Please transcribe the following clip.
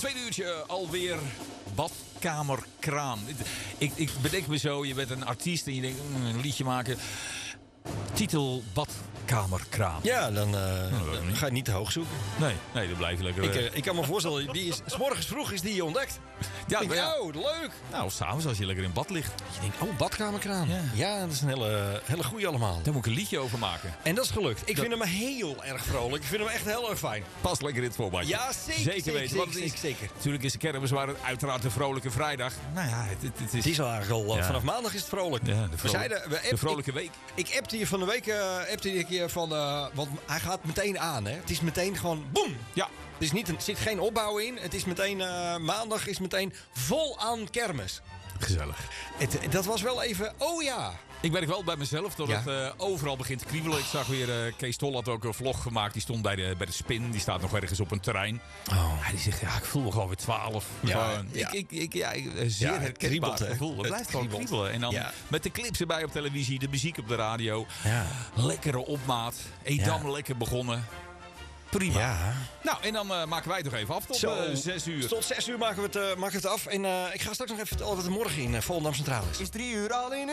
tweede uurtje alweer badkamerkraam. Ik bedenk me zo, je bent een artiest en je denkt een liedje maken. Titel badkamerkraam. Ja, dan ga je niet te hoog zoeken. Nee, dan blijf je lekker... Ik kan me voorstellen, 's morgens vroeg is die ontdekt. Ja, Ik denk, ja. oh, leuk. Nou, s'avonds als je lekker in bad ligt. Je denkt, oh, badkamerkraan. Ja, dat is een hele goeie allemaal. Daar moet ik een liedje over maken. En dat is gelukt. Ik vind hem heel erg vrolijk. Ik vind hem echt heel erg fijn. Pas lekker in het voorbandje. Ja, zeker weten. Want het is, Zeker. Natuurlijk is de kermis waar het uiteraard een vrolijke vrijdag. Nou ja, het is... Het is al eigenlijk al, vanaf maandag is het vrolijk. Ja, de vrolijke week. Ik appte hier van de week een keer van... want hij gaat meteen aan, hè. Het is meteen gewoon boem. Ja. Er zit geen opbouw in. Het is meteen... maandag is meteen vol aan kermis. Gezellig. Dat was wel even... Oh ja. Ik merk wel bij mezelf dat het overal begint te kriebelen. Ik zag weer, Kees Tol had ook een vlog gemaakt. Die stond bij de Spin. Die staat nog ergens op een terrein. Oh. Die zegt, ik voel me gewoon weer 12. Ja. Zeer herkenbaar gevoel. Het blijft gewoon kriebelt. kriebelen. En dan met de clips erbij op televisie, de muziek op de radio. Ja. Lekkere opmaat. Edam lekker begonnen. Prima. Ja. Nou, en dan maken wij het nog even af tot 6 uur. Tot 6 uur maken we het af. En ik ga straks nog even vertellen wat er morgen in Volendam Centraal is. Is 3 uur al in